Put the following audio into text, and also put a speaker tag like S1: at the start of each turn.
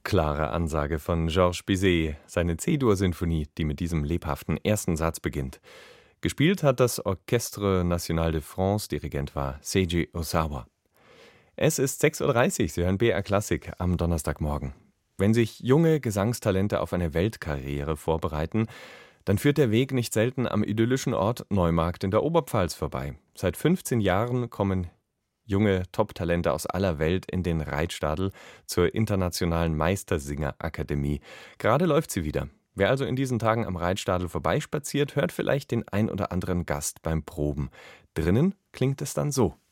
S1: Klare Ansage von Georges Bizet, seine C-Dur-Sinfonie, die mit diesem lebhaften ersten Satz beginnt. Gespielt hat das Orchestre National de France, Dirigent war Seiji Ozawa. Es ist 6:30 Uhr, Sie hören BR Klassik am Donnerstagmorgen. Wenn sich junge Gesangstalente auf eine Weltkarriere vorbereiten, dann führt der Weg nicht selten am idyllischen Ort Neumarkt in der Oberpfalz vorbei. Seit 15 Jahren kommen junge Top-Talente aus aller Welt in den Reitstadel zur Internationalen Meistersinger-Akademie. Gerade läuft sie wieder. Wer also in diesen Tagen am Reitstadel vorbeispaziert, hört vielleicht den ein oder anderen Gast beim Proben. Drinnen klingt es dann so.